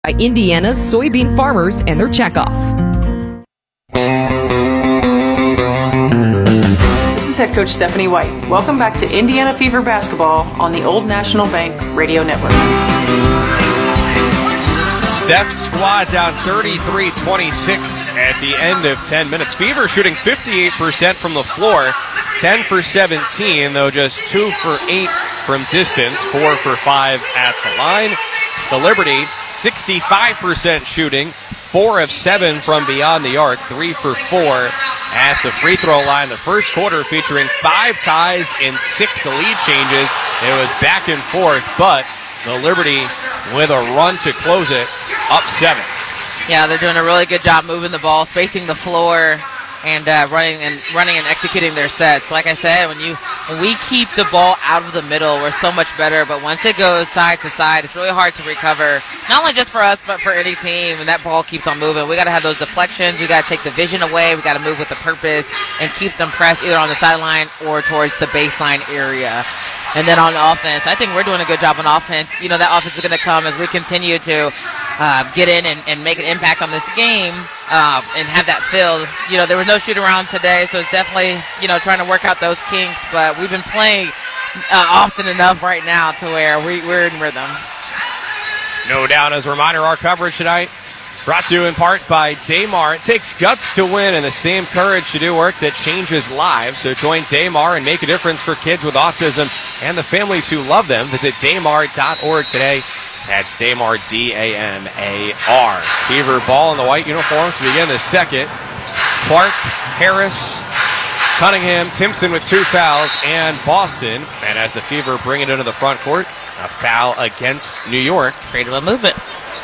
by Indiana's soybean farmers and their checkoff. This is head coach Stephanie White. Welcome back to Indiana Fever Basketball on the Old National Bank Radio Network. Steph's squad down 33-26 at the end of 10 minutes. Fever shooting 58% from the floor, 10 for 17, though just 2 for 8 from distance, 4 for 5 at the line. The Liberty, 65% shooting, 4 of 7 from beyond the arc, 3 for 4 at the free throw line. The first quarter featuring 5 ties and 6 lead changes. It was back and forth, but the Liberty with a run to close it, up 7. Yeah, they're doing a really good job moving the ball, spacing the floor, and running and executing their sets. Like I said, when we keep the ball out of the middle, we're so much better. But once it goes side to side, it's really hard to recover. Not only just for us, but for any team. And that ball keeps on moving. We got to have those deflections. We got to take the vision away. We got to move with a purpose and keep them pressed either on the sideline or towards the baseline area. And then on offense, I think we're doing a good job on offense. You know, that offense is going to come as we continue to get in and make an impact on this game and have that feel. You know, there was no shoot around today, so it's definitely, you know, trying to work out those kinks. But we've been playing often enough right now to where we're in rhythm. No doubt. As a reminder, our coverage tonight brought to you in part by Daymar. It takes guts to win and the same courage to do work that changes lives. So join Daymar and make a difference for kids with autism and the families who love them. Visit daymar.org today. That's Daymar, D-A-M-A-R. Fever ball in the white uniforms to begin the second. Clark, Harris, Cunningham, Timpson with 2 fouls, and Boston. And as the Fever bring it into the front court, a foul against New York. Creative movement.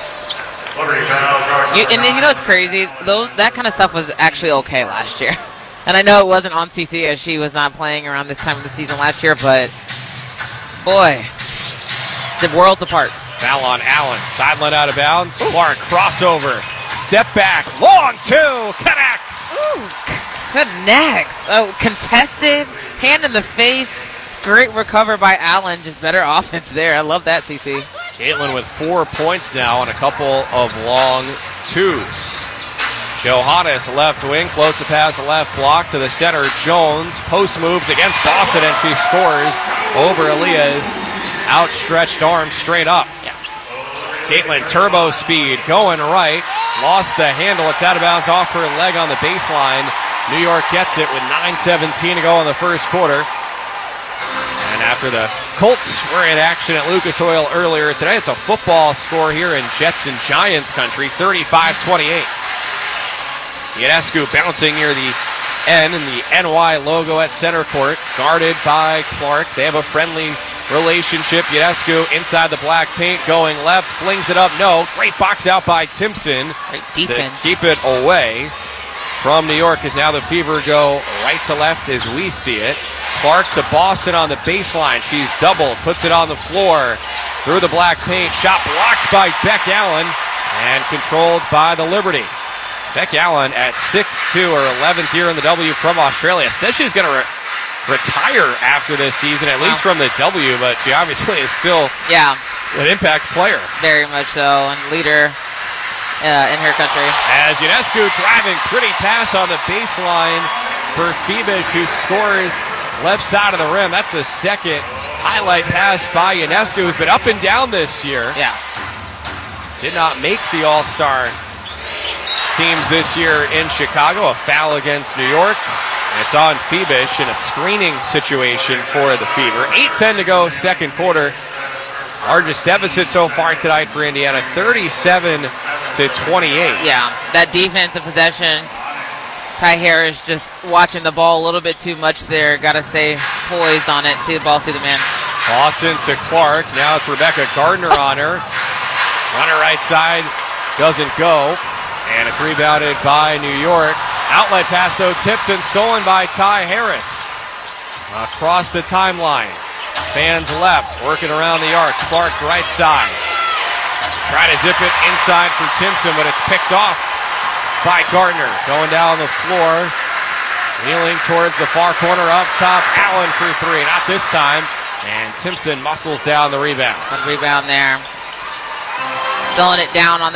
And you know what's crazy? That kind of stuff was actually okay last year. And I know it wasn't on CC as she was not playing around this time of the season last year, but boy, it's the worlds apart. Foul on Allen. Sideline out of bounds. Clark crossover. Step back. Long 2. Connects. Ooh, connects. Oh, contested. Hand in the face. Great recover by Allen. Just better offense there. I love that, CC. Caitlin with 4 points now on a couple of long 2s. Johannes, left wing, floats a pass left block to the center. Jones post moves against Boston, and she scores over Aaliyah's outstretched arm straight up. Yeah. Caitlin, turbo speed, going right. Lost the handle. It's out of bounds off her leg on the baseline. New York gets it with 9:17 to go in the first quarter. And after the Colts were in action at Lucas Oil earlier today, it's a football score here in Jets and Giants country, 35-28. Ionescu bouncing near the N and the NY logo at center court, guarded by Clark. They have a friendly relationship. Ionescu inside the black paint, going left, flings it up. No, great box out by Timpson. Great defense. To keep it away from New York as now the Fever go right to left as we see it. Clark to Boston on the baseline. She's doubled, puts it on the floor through the black paint. Shot blocked by Beck Allen and controlled by the Liberty. Beck Allen at 6'2", her 11th year in the W from Australia. Says she's going to retire after this season, at least from the W, but she obviously is still an impact player. Very much so, and leader in her country. As Ionescu driving, pretty pass on the baseline for Phoebus, who scores left side of the rim. That's the second highlight pass by Ionescu, who's been up and down this year. Yeah. Did not make the All-Star teams this year in Chicago. A foul against New York. It's on Phoebus in a screening situation for the Fever. 8:10 to go, second quarter. Largest deficit so far tonight for Indiana, 37-28. Yeah, that defensive possession. Ty Harris just watching the ball a little bit too much there. Got to stay poised on it. See the ball, see the man. Boston to Clark. Now it's Rebecca Gardner on her. On her right side, doesn't go. And it's rebounded by New York. Outlet pass, though, tipped and stolen by Ty Harris. Across the timeline. Fans left, working around the arc. Clark right side. Try to zip it inside for Timpson, but it's picked off by Gardner. Going down the floor. Wheeling towards the far corner up top. Allen for 3. Not this time. And Timpson muscles down the rebound. Good rebound there. slowing it down on